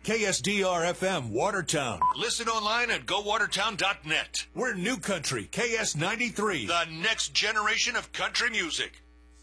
KSDR-FM, Watertown. Listen online at gowatertown.net. We're New Country, KS93, the next generation of country music.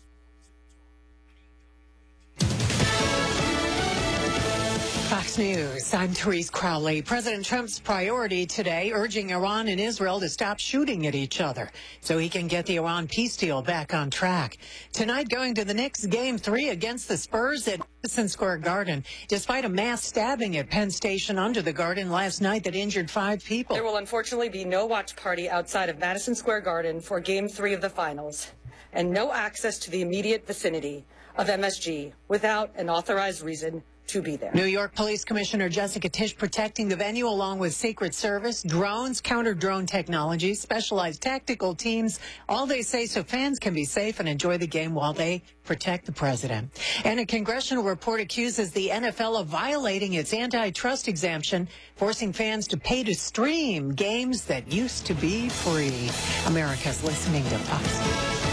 Fox News, I'm Therese Crowley. President Trump's priority today, urging Iran and Israel to stop shooting at each other so he can get the Iran peace deal back on track. Tonight, going to the Knicks Game 3 against the Spurs at Madison Square Garden, despite a mass stabbing at Penn Station under the Garden last night that injured 5 people. There will unfortunately be no watch party outside of Madison Square Garden for Game 3 of the finals, and no access to the immediate vicinity of MSG without an authorized reason to be there. New York Police Commissioner Jessica Tisch protecting the venue along with Secret Service, drones, counter-drone technology, specialized tactical teams, all they say so fans can be safe and enjoy the game while they protect the president. And a congressional report accuses the NFL of violating its antitrust exemption, forcing fans to pay to stream games that used to be free. America's listening to Fox News.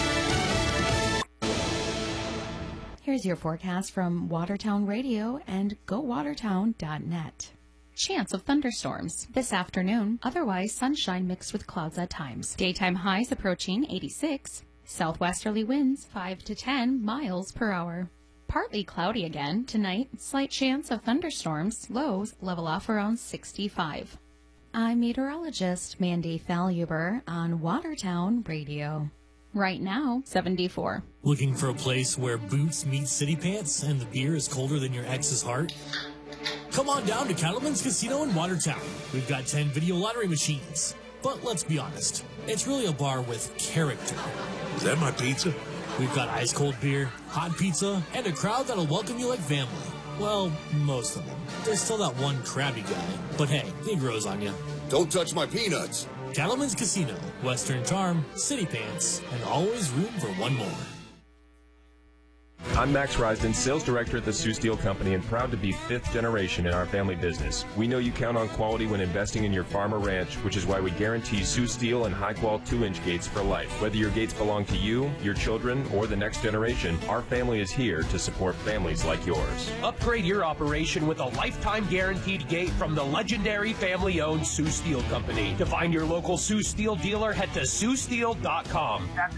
Here's your forecast from Watertown Radio and GoWatertown.net. Chance of thunderstorms this afternoon, otherwise sunshine mixed with clouds at times. Daytime highs approaching 86, southwesterly winds 5 to 10 miles per hour. Partly cloudy again tonight, slight chance of thunderstorms, lows level off around 65. I'm meteorologist Mandy Faluber on Watertown Radio. Right now, 74. Looking for a place where boots meet city pants and the beer is colder than your ex's heart? Come on down to Cattleman's Casino in Watertown. We've got 10 video lottery machines. But let's be honest, it's really a bar with character. Is that my pizza? We've got ice-cold beer, hot pizza, and a crowd that'll welcome you like family. Well, most of them. There's still that one crabby guy. But hey, he grows on you. Don't touch my peanuts. Cattleman's Casino, Western Charm, City Pants, and always room for one more. I'm Max Risden, sales director at the Sioux Steel Company, and proud to be 5th generation in our family business. We know you count on quality when investing in your farm or ranch, which is why we guarantee Sioux Steel and high-quality 2-inch gates for life. Whether your gates belong to you, your children, or the next generation, our family is here to support families like yours. Upgrade your operation with a lifetime guaranteed gate from the legendary family-owned Sioux Steel Company. To find your local Sioux Steel dealer, head to SiouxSteel.com. That's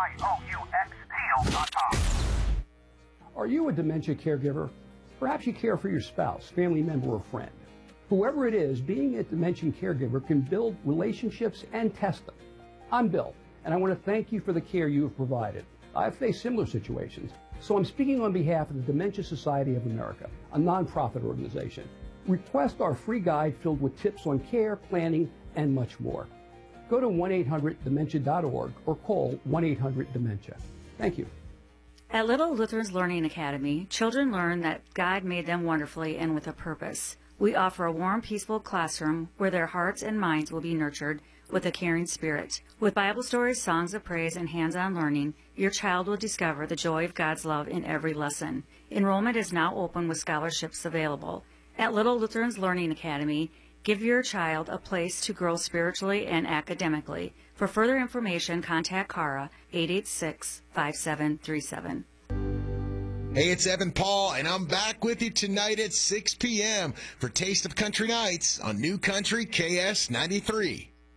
SIOUX Are you a dementia caregiver? Perhaps you care for your spouse, family member, or friend. Whoever it is, being a dementia caregiver can build relationships and test them. I'm Bill, and I want to thank you for the care you have provided. I've faced similar situations, so I'm speaking on behalf of the Dementia Society of America, a nonprofit organization. Request our free guide filled with tips on care, planning, and much more. Go to 1-800-DEMENTIA.org or call 1-800-DEMENTIA. Thank you. At Little Luther's Learning Academy, children learn that God made them wonderfully and with a purpose. We offer a warm, peaceful classroom where their hearts and minds will be nurtured with a caring spirit. With Bible stories, songs of praise, and hands-on learning, your child will discover the joy of God's love in every lesson. Enrollment is now open with scholarships available. At Little Luther's Learning Academy, give your child a place to grow spiritually and academically. For further information, contact Cara, 886-5737. Hey, it's Evan Paul, and I'm back with you tonight at 6 p.m. for Taste of Country Nights on New Country KS93.